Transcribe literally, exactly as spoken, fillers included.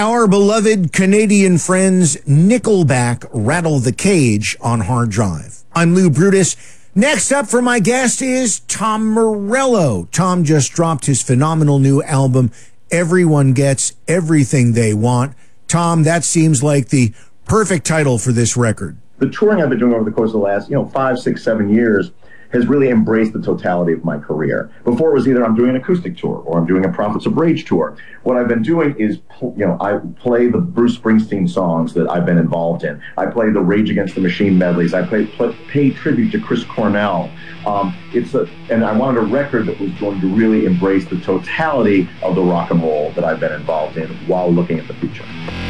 our beloved Canadian friends Nickelback rattle the cage on hard drive. I'm Lou Brutus. Next up for my guest is Tom Morello. Tom just dropped his phenomenal new album, Everyone Gets Everything They Want. Tom, that seems like the perfect title for this record. The touring I've been doing over the course of the last, you know, five, six, seven years has really embraced the totality of my career. Before it was either I'm doing an acoustic tour or I'm doing a Prophets of Rage tour. What I've been doing is, you know, I play the Bruce Springsteen songs that I've been involved in. I play the Rage Against the Machine medleys. I play, play, pay tribute to Chris Cornell. Um, it's a, and I wanted a record that was going to really embrace the totality of the rock and roll that I've been involved in while looking at the future.